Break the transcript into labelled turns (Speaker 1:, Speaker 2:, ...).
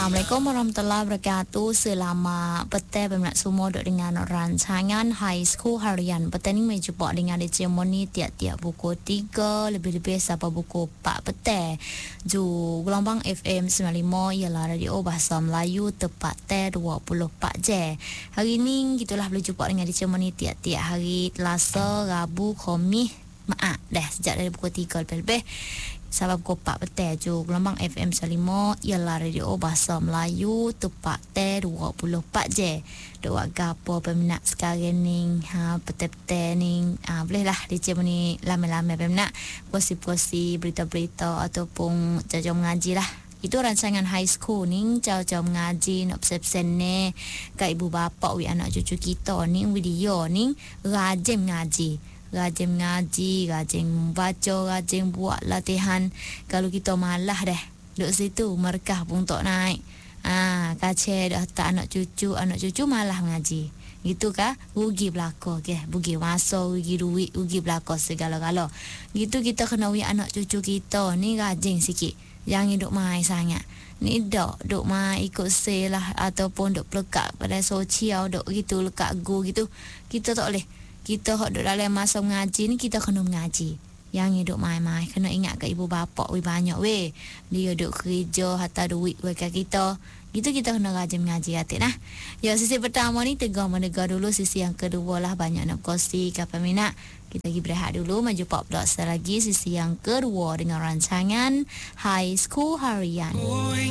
Speaker 1: Assalamualaikum warahmatullahi wabarakatuh. Selamat petang peminat semua duduk dengan rancangan High School Harian. Petang ni menjumpa dengan Cemoni tiap-tiap buku 3 lebih-lebih sampai buku 4 petang. Ju gelombang FM 95 ialah radio bahasa Melayu tepat 24 jam. Hari ni gitulah boleh jumpa dengan Cemoni tiap-tiap hari Selasa, Rabu, Khamis. Maaf dah sejak dari buku 3 lebih-lebih sampai pukul 4 petang je. Gelombang FM 95 ialah radio bahasa Melayu tepat 24 je. Duk buat gapo peminat sekarang ni petang-petang ni boleh lah DJ ni lama-lama peminat gosip-gosip berita-berita ataupun jauh-jauh mengaji lah. Itu rancangan high school ni jauh-jauh mengaji nak pesen-pesen ni kat ibu bapa wi anak cucu kita ni video ni rajin mengaji. Rajin mengaji, rajin membaca, rajin buat latihan. Kalau kita malah dah duduk situ, merkah pun tak naik. Kacau dah tak anak cucu malah mengaji. Gitu kah? Rugi belaka ke? Rugi masa, rugi duit, rugi belaka segala-gala. Gitu kita kena wik anak cucu kita ni rajin sikit. Jangan duk main sangat. Ni duk main ikut sale lah ataupun duk pelekat pada sosial duk gitu lekat go gitu. Kita tak boleh. Kita hok duk dalam masa mengaji ni kita kena mengaji. Yang hidup main-main kena ingat kat ibu bapa we banyak we. Dia duk kerja hatta duit we kat kita. Gitu kita kena rajin mengaji hati nah. Ya sisi pertama ni tegar menegar dulu, sisi yang kedua lah banyak nak berkongsi apa minat. Kita pergi berehat dulu, maju pop lagi sisi yang kedua dengan rancangan High School Harian.